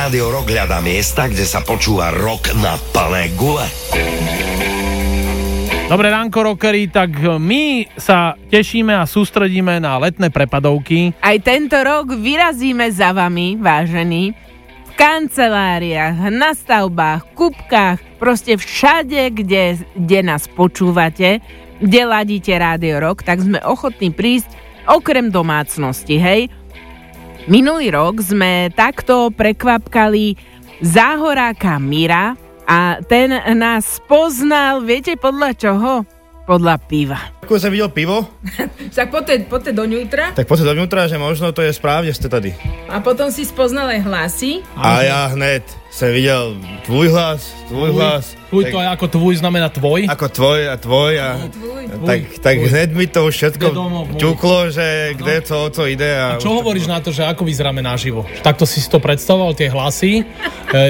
Rádio Rock hľadá miesta, kde sa počúva rock na plné gule. Dobré ránko, rockery, tak my sa tešíme a sústredíme na letné prepadovky. Aj tento rok vyrazíme za vami, vážení, v kanceláriách, na stavbách, kupkách, proste všade, kde nás počúvate, kde ladíte Rádio Rock, tak sme ochotní prísť okrem domácnosti, hej. Minulý rok sme takto prekvapkali záhoráka Mira, a ten nás poznal, viete podľa čoho? Podľa piva. Ako som videl pivo, Tak poďte do ňútra tak poďte dovnútra, že možno to je správne, ste tady. a potom si spoznal aj hlasy. A ja hneď som videl tvoj hlas. Tvoj to aj ako tvoj znamená tvoj. Ako tvoj a tvoj a... Tak hneď mi to všetko ťuklo, že kde to, o co ide. A čo hovoríš na to, že ako vyzeráme naživo? Takto si to predstavoval, tie hlasy.